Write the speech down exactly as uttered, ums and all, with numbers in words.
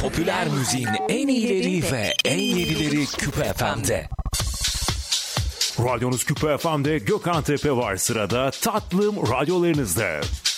Popüler müziğin en iyileri ve en yenileri Küpe F M'de. Radyonuz Küpe F M'de Gökhan Tepe var sırada. Tatlım radyolarınızda.